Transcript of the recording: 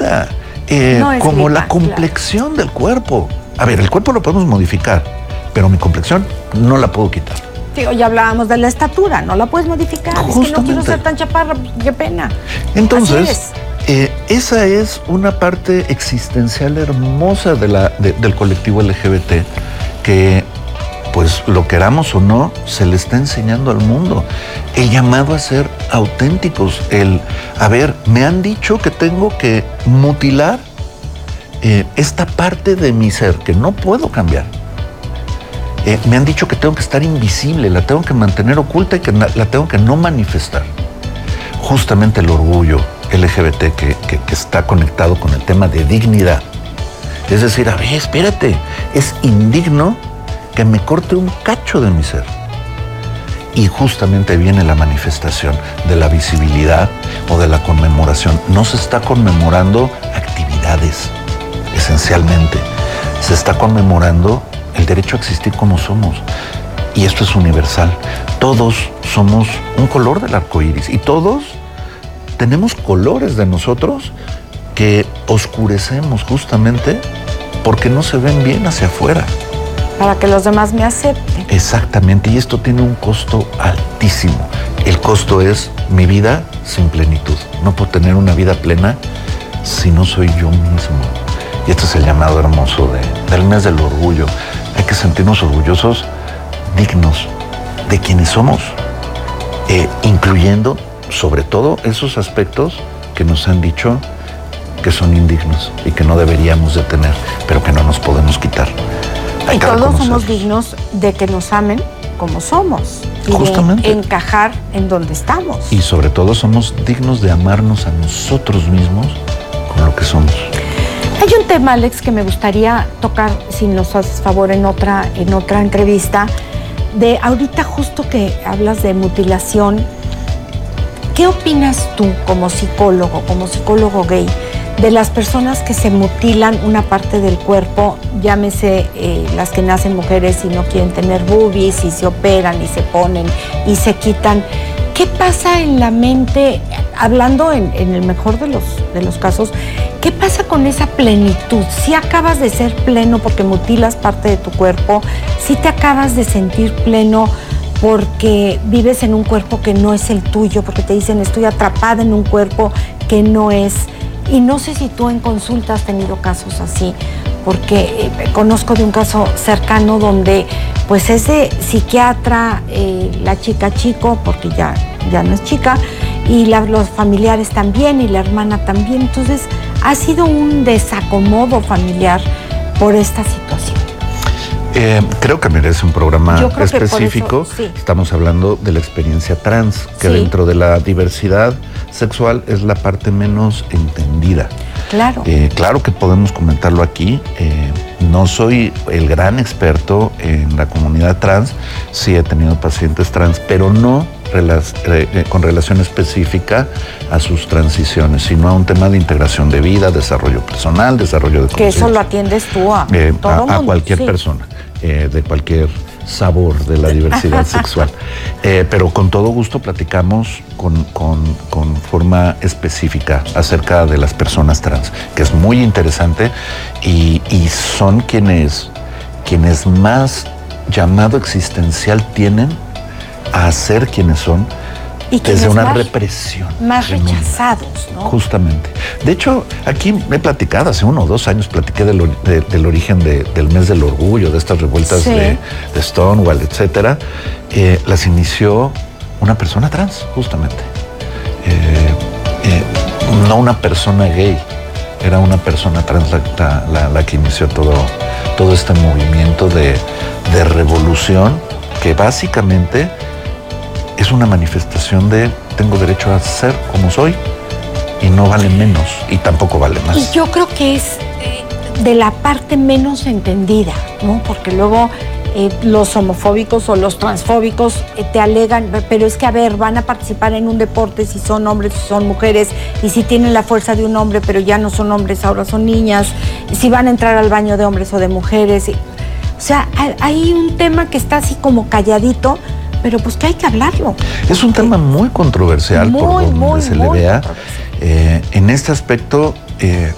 vida, No es como gripa, la complexión del cuerpo. A ver, el cuerpo lo podemos modificar, pero mi complexión no la puedo quitar. Digo, ya hablábamos de la estatura, no la puedes modificar. Justamente. Es que no quiero ser tan chaparra, qué pena. Entonces, esa es una parte existencial hermosa del colectivo LGBT que, pues lo queramos o no, se le está enseñando al mundo. El llamado a ser auténticos, me han dicho que tengo que mutilar esta parte de mi ser que no puedo cambiar. Me han dicho que tengo que estar invisible, la tengo que mantener oculta y que la tengo que no manifestar. Justamente el orgullo LGBT que está conectado con el tema de dignidad. Es decir, a ver, espérate, es indigno que me corte un cacho de mi ser. Y justamente viene la manifestación de la visibilidad o de la conmemoración. No se está conmemorando actividades, esencialmente. Se está conmemorando el derecho a existir como somos. Y esto es universal. Todos somos un color del arco iris y todos tenemos colores de nosotros que oscurecemos justamente porque no se ven bien hacia afuera. Para que los demás me acepten. Exactamente, y esto tiene un costo altísimo. El costo es mi vida sin plenitud. No puedo tener una vida plena si no soy yo mismo. Y este es el llamado hermoso del mes del orgullo. Hay que sentirnos orgullosos, dignos de quienes somos, incluyendo sobre todo esos aspectos que nos han dicho que son indignos y que no deberíamos de tener, pero que no nos podemos quitar. Y todos somos dignos de que nos amen como somos. Y justamente. De encajar en donde estamos. Y sobre todo somos dignos de amarnos a nosotros mismos con lo que somos. Hay un tema, Alex, que me gustaría tocar, si nos haces favor, en otra entrevista, de ahorita justo que hablas de mutilación. ¿Qué opinas tú como psicólogo gay, de las personas que se mutilan una parte del cuerpo, llámese las que nacen mujeres y no quieren tener boobies y se operan y se ponen y se quitan? ¿Qué pasa en la mente, hablando en el mejor de los casos, qué pasa con esa plenitud? Si acabas de ser pleno porque mutilas parte de tu cuerpo, si te acabas de sentir pleno porque vives en un cuerpo que no es el tuyo, porque te dicen estoy atrapada en un cuerpo que no es. Y no sé si tú en consulta has tenido casos así, porque conozco de un caso cercano donde pues es de psiquiatra, la chico, porque ya no es chica, y los familiares también, y la hermana también. Entonces ha sido un desacomodo familiar por esta situación. Creo que merece un programa específico. Eso, sí. Estamos hablando de la experiencia trans, que sí. Dentro de la diversidad sexual es la parte menos entendida. Claro. Claro que podemos comentarlo aquí. No soy el gran experto en la comunidad trans. Sí he tenido pacientes trans, pero no con relación específica a sus transiciones, sino a un tema de integración de vida, desarrollo personal, desarrollo de conciencia. Que eso lo atiendes tú a cualquier persona, de cualquier sabor de la diversidad sexual. Pero con todo gusto platicamos con forma específica acerca de las personas trans, que es muy interesante y son quienes más llamado existencial tienen a ser quienes son y desde una represión. Más tremenda. Rechazados, ¿no? Justamente. De hecho, aquí he platicado, hace 1 o 2 años platiqué del origen del mes del orgullo, de estas revueltas sí. de Stonewall, etcétera. Las inició una persona trans, justamente. No una persona gay, era una persona trans la que inició todo este movimiento de revolución que básicamente es una manifestación de tengo derecho a ser como soy y no vale menos y tampoco vale más. Y yo creo que es de la parte menos entendida, ¿no? Porque luego los homofóbicos o los transfóbicos te alegan, pero es que a ver, van a participar en un deporte si son hombres, si son mujeres, y si tienen la fuerza de un hombre, pero ya no son hombres, ahora son niñas, si van a entrar al baño de hombres o de mujeres. O sea, hay un tema que está así como calladito, pero pues que hay que hablarlo. Es un tema muy controversial por donde se le vea. En este aspecto,